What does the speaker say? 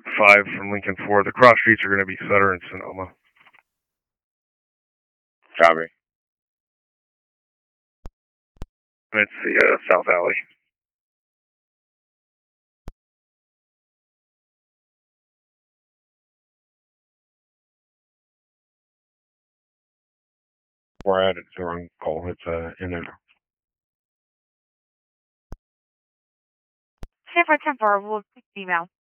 5 from Lincoln 4. The cross streets are going to be Sutter and Sonoma. Copy. It's the South Alley. We're at it. It's on call. It's in there. San Francisco will email.